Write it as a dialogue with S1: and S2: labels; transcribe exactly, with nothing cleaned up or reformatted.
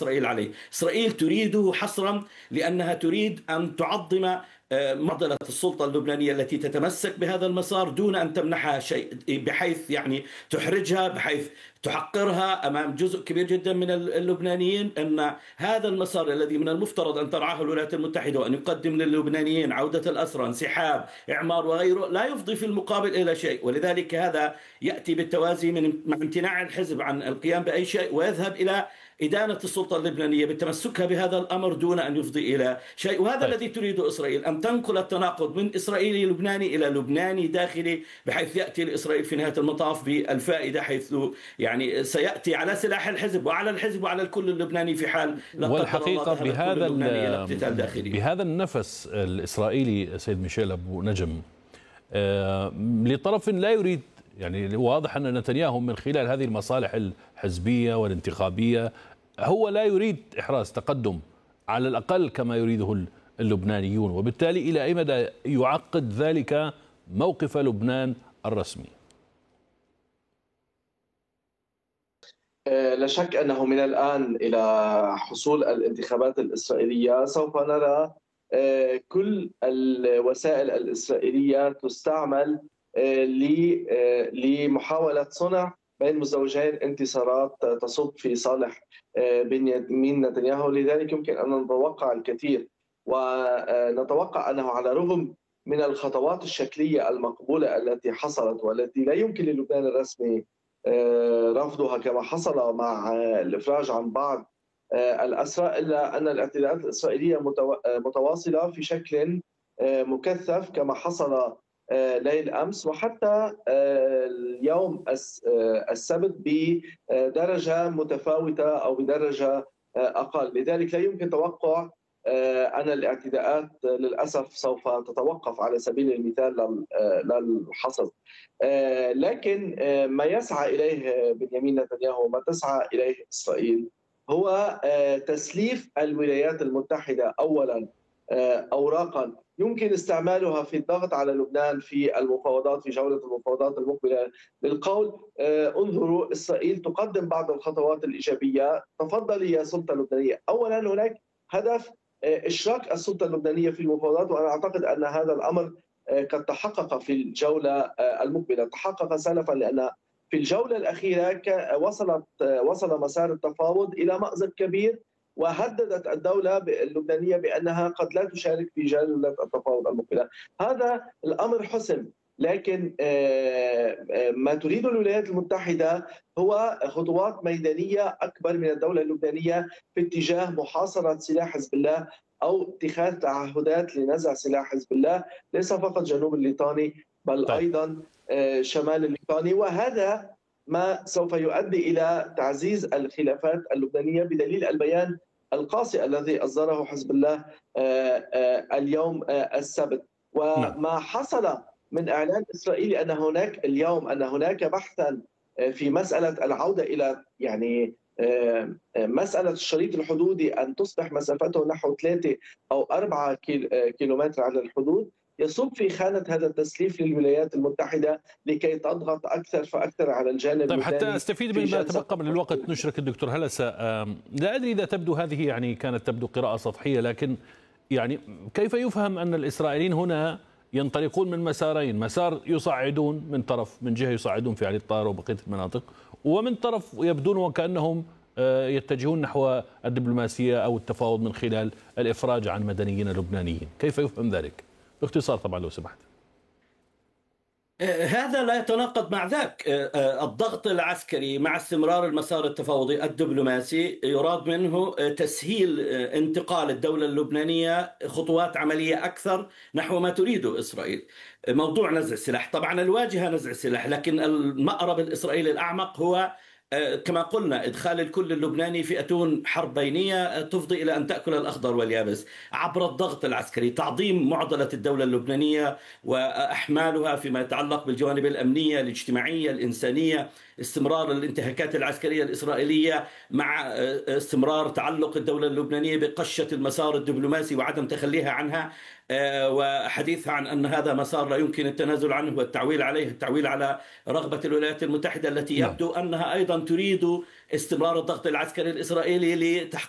S1: إسرائيل عليه. إسرائيل تريده حصرا لأنها تريد أن تعظم معضلة السلطة اللبنانية التي تتمسك بهذا المسار دون أن تمنحها شيء، بحيث يعني تحرجها، بحيث تحقرها أمام جزء كبير جدا من اللبنانيين. أن هذا المسار الذي من المفترض أن ترعاه الولايات المتحدة وأن يقدم للبنانيين عودة الأسرى، انسحاب، إعمار وغيره، لا يفضي في المقابل إلى شيء. ولذلك هذا يأتي بالتوازي من مع امتناع الحزب عن القيام بأي شيء، ويذهب إلى إدانة السلطة اللبنانية بتمسكها بهذا الأمر دون أن يفضي إلى شيء. وهذا
S2: طيب.
S1: الذي تريده إسرائيل، أن تنقل التناقض من إسرائيلي لبناني إلى لبناني داخلي، بحيث يأتي لإسرائيل في نهاية المطاف بالفائدة، حيث يعني سيأتي على سلاح الحزب وعلى الحزب وعلى الكل اللبناني في حال لا قدر الله
S2: والحقيقة
S1: ذهب
S2: بهذا
S1: الكل اللبناني إلى اقتتال داخلي.
S2: بهذا النفس الإسرائيلي سيد ميشيل أبو نجم آه لطرف لا يريد، يعني واضح أن نتنياهو من خلال هذه المصالح الحزبية والانتخابية هو لا يريد إحراز تقدم على الأقل كما يريده اللبنانيون، وبالتالي إلى أي مدى يعقد ذلك موقف لبنان الرسمي؟
S3: لا شك أنه من الآن إلى حصول الانتخابات الإسرائيلية سوف نرى كل الوسائل الإسرائيلية تستعمل لمحاولة صنع بين مزدوجين انتصارات تصب في صالح بنيامين نتنياهو. لذلك يمكن أن نتوقع الكثير، ونتوقع أنه على الرغم من الخطوات الشكلية المقبولة التي حصلت والتي لا يمكن للبنان الرسمي رفضها كما حصل مع الإفراج عن بعض الأسرى، إلا أن الاعتداءات الإسرائيلية متواصلة في شكل مكثف كما حصل ليل أمس وحتى اليوم السبت بدرجة متفاوتة أو بدرجة أقل. لذلك لا يمكن توقع أن الاعتداءات للأسف سوف تتوقف على سبيل المثال للحصر، لكن ما يسعى إليه بنيامين نتنياهو وما تسعى إليه إسرائيل هو تسليف الولايات المتحدة أولا أوراقا يمكن استعمالها في الضغط على لبنان في المفاوضات، في جولة المفاوضات المقبلة، للقول انظروا إسرائيل تقدم بعض الخطوات الإيجابية، تفضلي يا سلطة لبنانية. أولا هناك هدف إشراك السلطة اللبنانية في المفاوضات، وأنا أعتقد أن هذا الأمر قد تحقق في الجولة المقبلة، تحقق سلفا، لأن في الجولة الأخيرة وصلت وصل مسار التفاوض إلى مأزق كبير، وهددت الدولة اللبنانية بأنها قد لا تشارك في جولة التفاوض المقبلة. هذا الأمر حسم، لكن ما تريد الولايات المتحدة هو خطوات ميدانية أكبر من الدولة اللبنانية في اتجاه محاصرة سلاح حزب الله أو اتخاذ تعهدات لنزع سلاح حزب الله، ليس فقط جنوب الليطاني بل طيب. أيضا شمال الليطاني، وهذا ما سوف يؤدي إلى تعزيز الخلافات اللبنانية بدليل البيان القاسي الذي أصدره حزب الله اليوم السبت. وما حصل من إعلان إسرائيلي أن هناك اليوم أن هناك بحثا في مسألة العودة إلى يعني مسألة الشريط الحدودي أن تصبح مسافته نحو ثلاثة أو أربعة كيلومتر على الحدود، يصب في خانة هذا التسليف للولايات المتحدة لكي تضغط أكثر فأكثر على الجانب.
S2: طيب حتى أستفيد من ما تبقى من الوقت نشرك الدكتور هلسة، لا أدري إذا تبدو هذه يعني كانت تبدو قراءة سطحية، لكن يعني كيف يفهم أن الإسرائيليين هنا ينطلقون من مسارين، مسار يصعدون من طرف، من جهة يصعدون في علي الطائرة وبقية المناطق، ومن طرف يبدون وكأنهم يتجهون نحو الدبلوماسية أو التفاوض من خلال الإفراج عن مدنيين لبنانيين. كيف يفهم ذلك؟ باختصار طبعا لو سمحت.
S1: هذا لا يتناقض مع ذاك. الضغط العسكري مع استمرار المسار التفاوضي الدبلوماسي يراد منه تسهيل انتقال الدولة اللبنانية خطوات عملية أكثر نحو ما تريده إسرائيل. موضوع نزع السلاح، طبعا الواجهة نزع السلاح، لكن المأرب الإسرائيلي الأعمق هو كما قلنا إدخال الكل اللبناني في أتون حرب بينية تفضي إلى أن تأكل الأخضر واليابس عبر الضغط العسكري، تعظيم معضلة الدولة اللبنانية وأحمالها فيما يتعلق بالجوانب الأمنية الاجتماعية الإنسانية، استمرار الانتهاكات العسكرية الإسرائيلية مع استمرار تعلق الدولة اللبنانية بقشة المسار الدبلوماسي وعدم تخليها عنها، وحديثها عن أن هذا مسار لا يمكن التنازل عنه والتعويل عليه، التعويل على رغبة الولايات المتحدة التي يبدو أنها أيضا تريد استمرار الضغط العسكري الإسرائيلي لتحقيق